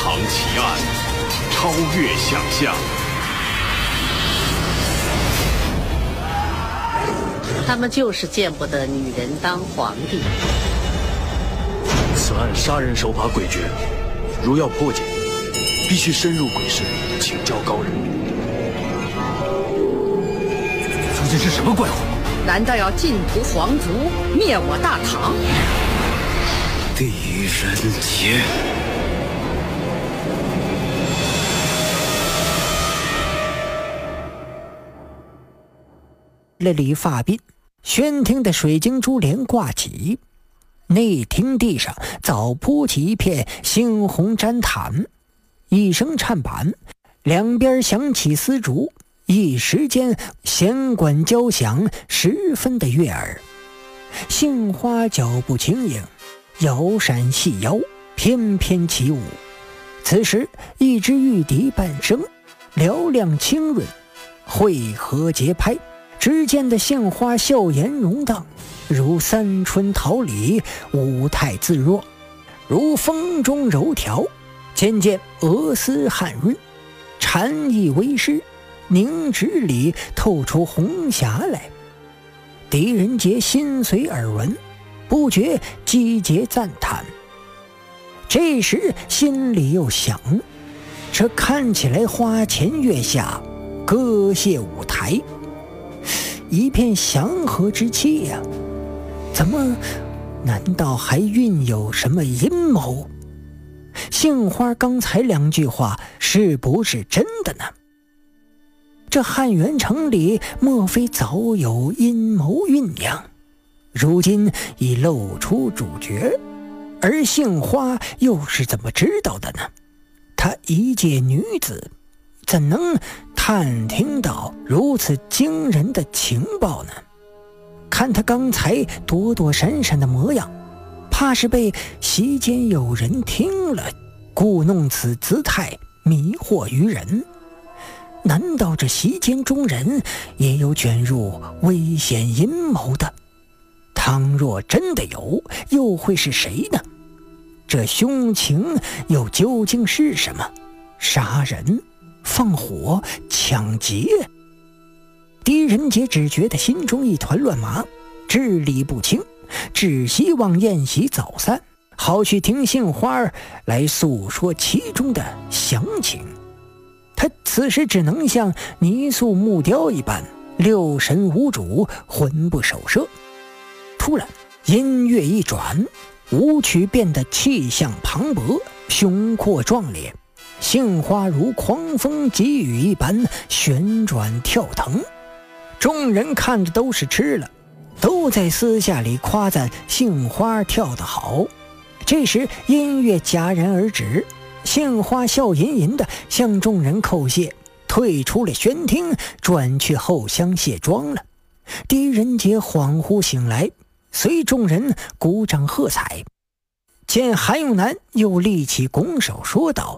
藏奇案，超越想象。 他们就是见不得女人当皇帝。 此案杀人手法诡谲，如要破解，必须深入鬼市，请教高人。 究竟是什么怪物？ 难道要尽屠皇族，灭我大唐？ 狄仁杰。 了理发鬓，宣厅的水晶珠帘挂起，内厅地上早铺起一片猩红毡毯，一声颤板，两边响起丝竹，一时间弦管交响，十分的悦耳。杏花脚步轻盈，摇闪细腰，翩翩起舞。此时一支玉笛半声，嘹亮清润，汇合节拍。只见的杏花笑颜容荡，如三春桃李，舞态自若，如风中柔条。渐渐额丝汗润，禅意为师，凝脂里透出红霞来。狄仁杰心随耳闻，不觉击节赞叹。这时心里又想，这看起来花前月下，歌榭舞台，一片祥和之气呀，怎么难道还蕴有什么阴谋？杏花刚才两句话是不是真的呢？这汉元城里莫非早有阴谋酝酿，如今已露出主角，而杏花又是怎么知道的呢？她一介女子，怎能探听到如此惊人的情报呢？看他刚才躲躲闪闪的模样，怕是被席间有人听了，故弄此姿态，迷惑于人。难道这席间中人也有卷入危险阴谋的？倘若真的有，又会是谁呢？这凶情又究竟是什么？杀人、放火、抢劫？狄仁杰只觉得心中一团乱麻，支理不清，只希望宴席早散，好去听杏花来诉说其中的详情。他此时只能像泥塑木雕一般，六神无主，魂不守舍。突然音乐一转，舞曲变得气象磅礴，雄阔壮烈，杏花如狂风急雨一般旋转跳腾。众人看着都是吃了，都在私下里夸赞杏花跳得好。这时音乐戛然而止，杏花笑吟吟地向众人叩谢，退出了宣厅，转去后厢卸妆了。狄仁杰恍惚醒来，随众人鼓掌喝彩。见韩永南又立起拱手说道：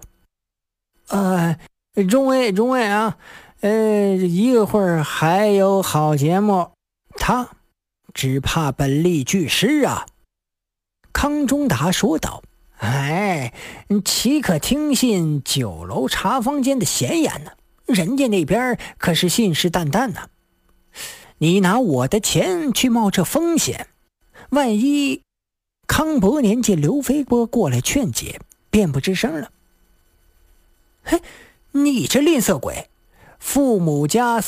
众位啊，一会儿还有好节目，他只怕本力俱失啊。康中达说道：岂可听信酒楼茶坊间的闲言呢？人家那边可是信誓旦旦呢。你拿我的钱去冒这风险，万一……康伯年见刘飞波过来劝解，便不吱声了。嘿，你这吝啬鬼，父母家